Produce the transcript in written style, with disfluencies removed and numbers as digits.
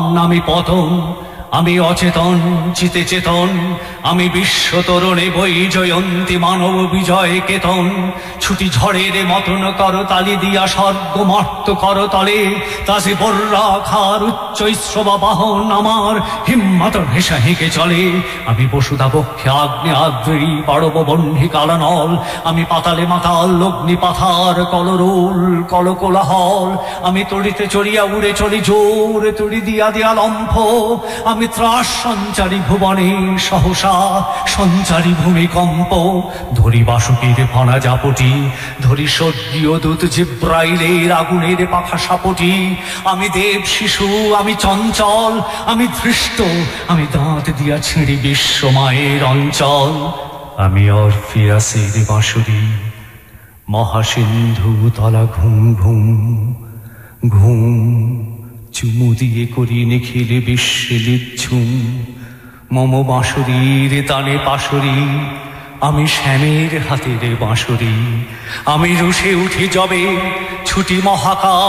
আমি পতন, আমি অচেতন চিতে চেতন, আমি বিশ্ব তরুণে বই জয়ন্তী মানব বিজয় কেতন। ছুটি ঝড়ের মতন করতালি দিয়া স্বর্গমর্ত করতলে, তাসে বর্রা খার উচ্চ শ্রবা বাহন আমার হিম্মত ভেসা হেঁকে চলে। আমি বসুধা বক্ষে আগ্নে আদ্রি পাড়ব বন্ধি কালানল, আমি পাতালে মাতাল অগ্নি পাথার কলরোল কলকোলাহল। আমি তড়িতে চড়িয়া উড়ে চলি জোরে তড়ি দিয়া দিয়া লম্ফ, আমি ত্রাস সঞ্চারী ভুবনে সহসা সঞ্চারী ভূমিকম্প। ধরি বাসুকীর ফনা জাপটি, ধরি স্বর্গীয় দূত জিব্রাইলের আগুনের পাখা সাপটি। আমি দেব শিশু, আমি চঞ্চল, আমি ধৃষ্ট, আমি দাঁত দিয়া ছিঁড়ি বিশ্ব মায়ের অঞ্চল। আমি অরফিয়াসের বাঁশুরি, মহাসিন্ধু তলা ঘুম ঘুম ঘুম, চুমু দিয়ে করি নিখিল বিশ্বে লিচ্ছুম। মম বাঁশুরীর তানে পাশুরি, আমি শ্যামের হাতের বাঁশুরি। আমি রুষে উঠি যবে ছুটি মহাকাশ